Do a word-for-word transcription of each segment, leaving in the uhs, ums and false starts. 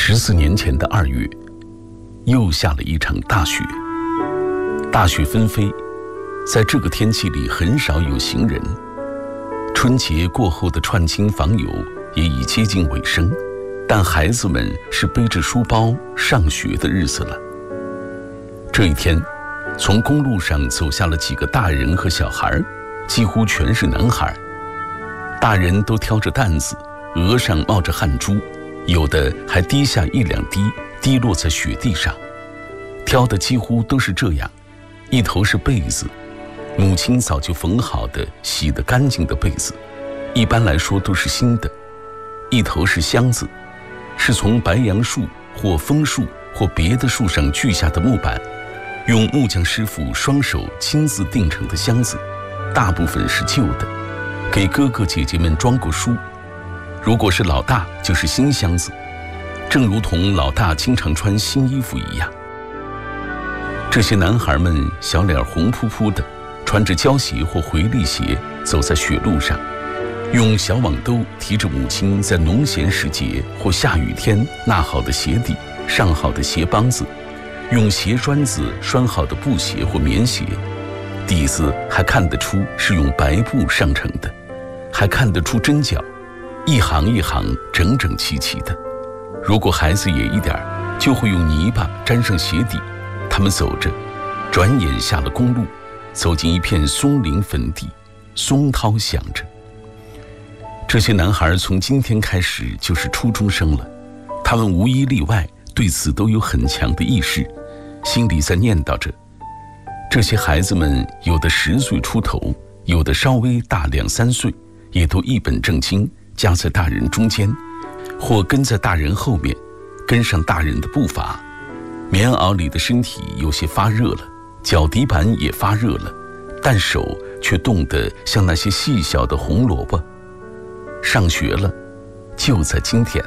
十四年前的二月，又下了一场大雪。大雪纷飞，在这个天气里很少有行人。春节过后的串亲访友也已接近尾声，但孩子们是背着书包上学的日子了。这一天，从公路上走下了几个大人和小孩，几乎全是男孩。大人都挑着担子，额上冒着汗珠，有的还滴下一两滴，滴落在雪地上。挑的几乎都是这样，一头是被子，母亲早就缝好的洗得干净的被子，一般来说都是新的；一头是箱子，是从白杨树或枫树或别的树上锯下的木板，用木匠师傅双手亲自钉成的箱子，大部分是旧的，给哥哥姐姐们装过书。如果是老大，就是新箱子，正如同老大经常穿新衣服一样。这些男孩们小脸红扑扑的，穿着胶鞋或回力鞋，走在雪路上，用小网兜提着母亲在农闲时节或下雨天纳好的鞋底、上好的鞋帮子，用鞋栓子拴好的布鞋或棉鞋，底子还看得出是用白布上成的，还看得出针脚，一行一行整整齐齐的。如果孩子野一点，就会用泥巴沾上鞋底。他们走着，转眼下了公路，走进一片松林坟地，松涛响着。这些男孩从今天开始就是初中生了，他们无一例外对此都有很强的意识，心里在念叨着。这些孩子们有的十岁出头，有的稍微大两三岁，也都一本正经夹在大人中间，或跟在大人后面，跟上大人的步伐。棉袄里的身体有些发热了，脚底板也发热了，但手却冻得像那些细小的红萝卜。上学了，就在今天。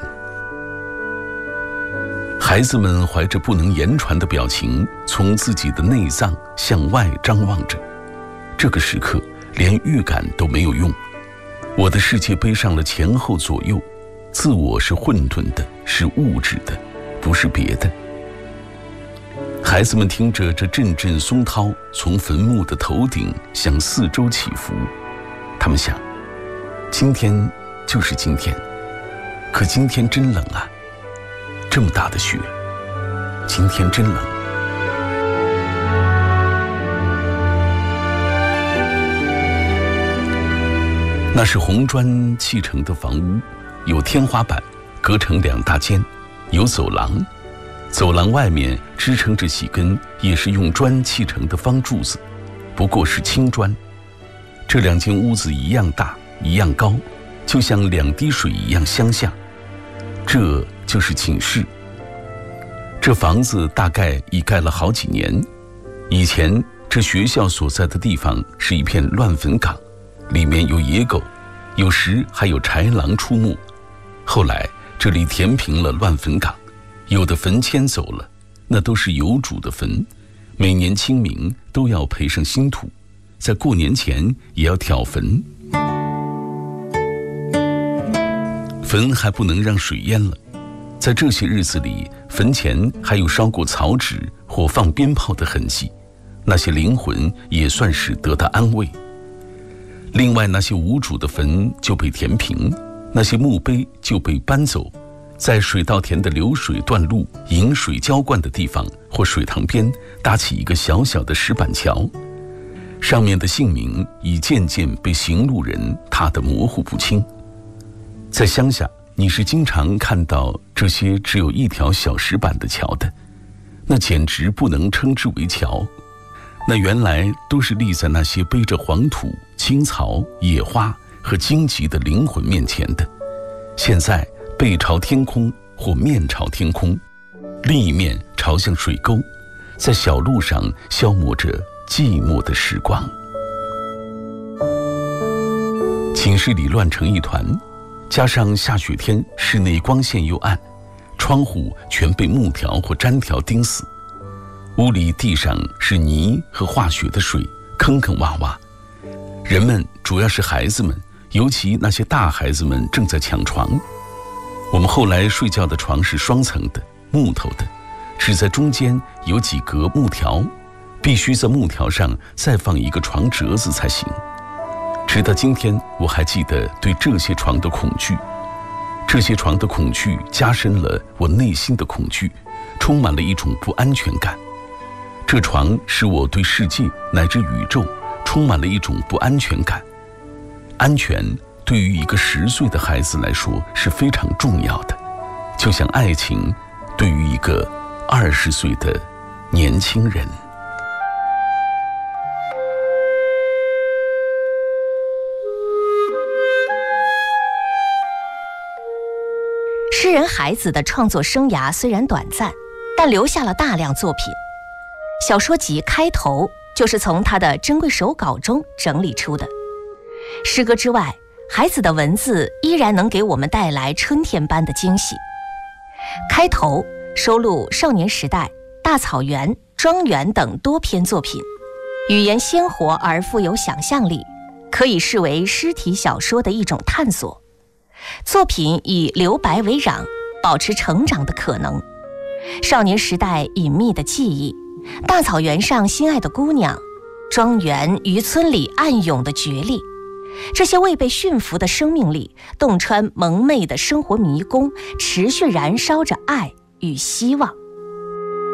孩子们怀着不能言传的表情，从自己的内脏向外张望着。这个时刻，连预感都没有用。我的世界背上了前后左右，自我是混沌的，是物质的，不是别的。孩子们听着这阵阵松涛从坟墓的头顶向四周起伏，他们想，今天就是今天，可今天真冷啊，这么大的雪，今天真冷。那是红砖砌成的房屋，有天花板，隔成两大间，有走廊。走廊外面支撑着几根也是用砖砌成的方柱子，不过是青砖。这两间屋子一样大，一样高，就像两滴水一样相像。这就是寝室。这房子大概已盖了好几年。以前这学校所在的地方是一片乱坟岗，里面有野狗，有时还有豺狼出没。后来这里填平了乱坟岗，有的坟迁走了，那都是有主的坟，每年清明都要培上新土，在过年前也要挑坟。坟还不能让水淹了，在这些日子里，坟前还有烧过草纸或放鞭炮的痕迹，那些灵魂也算是得到安慰。另外那些无主的坟就被填平，那些墓碑就被搬走，在水稻田的流水断路、引水浇灌的地方或水塘边搭起一个小小的石板桥，上面的姓名已渐渐被行路人踏得模糊不清。在乡下，你是经常看到这些只有一条小石板的桥的，那简直不能称之为桥，那原来都是立在那些背着黄土、青草、野花和荆棘的灵魂面前的。现在背朝天空或面朝天空，另一面朝向水沟，在小路上消磨着寂寞的时光。寝室里乱成一团，加上下雪天室内光线又暗，窗户全被木条或毡条钉死。屋里地上是泥和化雪的水，坑坑洼洼。人们，主要是孩子们，尤其那些大孩子们正在抢床。 我们后来睡觉的床是双层的，木头的，只在中间有几格木条，必须在木条上再放一个床折子才行。直到今天，我还记得对这些床的恐惧。这些床的恐惧加深了我内心的恐惧，充满了一种不安全感。这床使我对世界乃至宇宙充满了一种不安全感。安全对于一个十岁的孩子来说是非常重要的，就像爱情对于一个二十岁的年轻人。 诗人海子的创作生涯虽然短暂，但留下了大量作品。小说集开头就是从他的珍贵手稿中整理出的。诗歌之外，海子的文字依然能给我们带来春天般的惊喜。开头收录少年时代、大草原、庄园等多篇作品，语言鲜活而富有想象力，可以视为诗体小说的一种探索。作品以留白为壤，保持成长的可能。少年时代隐秘的记忆，大草原上心爱的姑娘，庄园渔村里暗涌的决力，这些未被驯服的生命力，洞穿蒙昧的生活迷宫，持续燃烧着爱与希望。